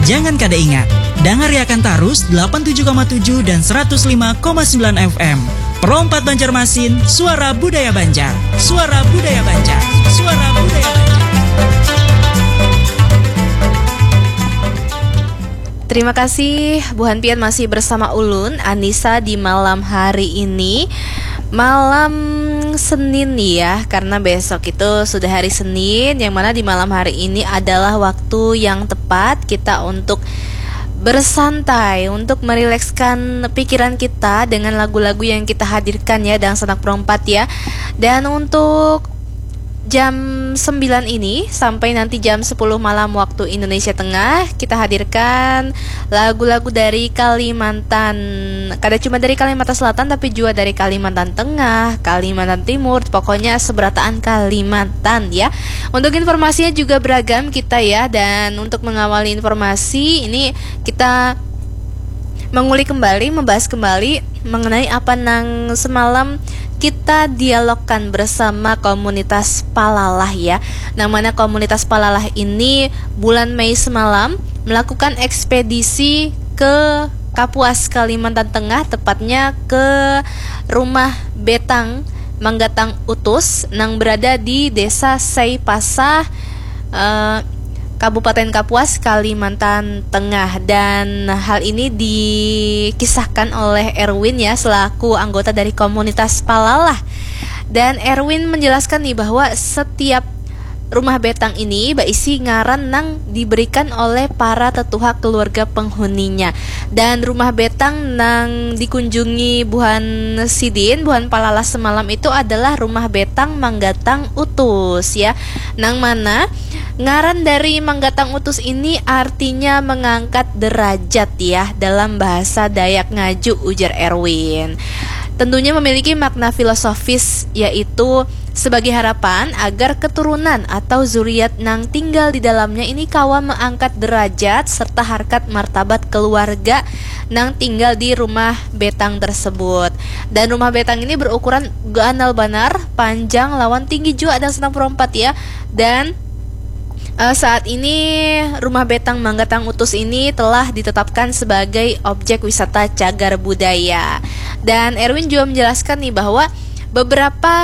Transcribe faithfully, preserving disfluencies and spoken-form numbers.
Jangan kada ingat, dengar akan tarus delapan puluh tujuh koma tujuh dan seratus lima koma sembilan F M. Perompat Banjarmasin, suara budaya Banjar. Suara budaya Banjar. Suara budaya Banjar. Terima kasih Bu Hanpian masih bersama Ulun Anissa di malam hari ini. Malam Senin ya, karena besok itu sudah hari Senin, yang mana di malam hari ini adalah waktu yang tepat kita untuk bersantai, untuk merilekskan pikiran kita dengan lagu-lagu yang kita hadirkan ya, dan Sanak Perompat ya. Dan untuk jam sembilan ini sampai nanti jam sepuluh malam waktu Indonesia Tengah, kita hadirkan lagu-lagu dari Kalimantan. Kada cuma dari Kalimantan Selatan, tapi juga dari Kalimantan Tengah, Kalimantan Timur, pokoknya seberataan Kalimantan ya. Untuk informasinya juga beragam kita ya. Dan untuk mengawali informasi ini, kita mengulik kembali, membahas kembali mengenai apa nang semalam kita dialogkan bersama komunitas Palalah ya. Namanya komunitas Palalah ini bulan Mei semalam melakukan ekspedisi ke Kapuas, Kalimantan Tengah, tepatnya ke rumah Betang Manggatang Utus yang berada di Desa Seipasah, uh, Kabupaten Kapuas, Kalimantan Tengah. Dan hal ini dikisahkan oleh Erwin ya, selaku anggota dari komunitas Palalah. Dan Erwin menjelaskan nih bahwa setiap rumah betang ini berisi ngaran nang diberikan oleh para tetuha keluarga penghuninya. Dan rumah betang nang dikunjungi Buhan Sidin, Buhan Palalah semalam itu adalah rumah betang Manggatang Utus ya. Nang mana ngaran dari Manggatang Utus ini artinya mengangkat derajat ya dalam bahasa Dayak Ngaju, ujar Erwin. Tentunya memiliki makna filosofis, yaitu sebagai harapan agar keturunan atau zuriat nang tinggal di dalamnya ini kawa mengangkat derajat serta harkat martabat keluarga nang tinggal di rumah betang tersebut. Dan rumah betang ini berukuran ganal banar, panjang lawan tinggi juga dan senang perompat ya. Dan Uh, saat ini rumah betang Manggatang Utus ini telah ditetapkan sebagai objek wisata cagar budaya. Dan Erwin juga menjelaskan nih bahwa beberapa